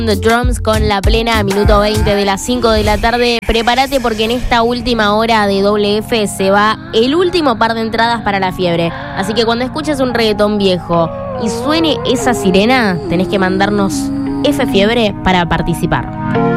The Drums con La Plena, minuto 20 de las 5 de la tarde. Prepárate porque en esta última hora de WF se va el último par de entradas para La Fiebre. Así que cuando escuches un reggaetón viejo y suene esa sirena, tenés que mandarnos F Fiebre para participar.